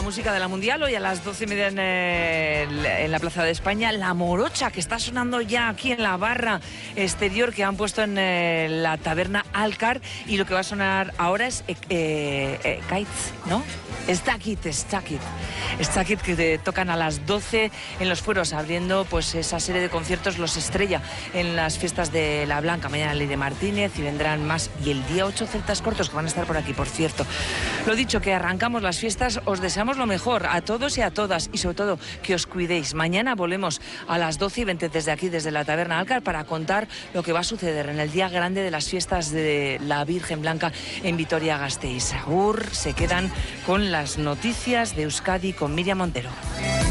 música de la Mundial. Hoy a las 12:30 en la Plaza de España, la morocha que está sonando ya aquí en la barra exterior que han puesto en la taberna Alcar, y lo que va a sonar ahora es Kites, ¿no? Stack-It, que te tocan a las 12 en los Fueros, abriendo pues esa serie de conciertos Los Estrella en las fiestas de La Blanca. Mañana Leire Martínez y vendrán más, y el día 8 Celtas Cortos, que van a estar por aquí, por cierto. Lo dicho, que arrancamos las fiestas, os deseamos lo mejor a todos y a todas, y sobre todo que os cuidéis. Mañana volvemos a las 12:20 desde aquí, desde la taberna Alcar, para contar lo que va a suceder en el día grande de las fiestas de la Virgen Blanca en Vitoria-Gasteiz. Se quedan con las noticias de Euskadi con Miriam Montero.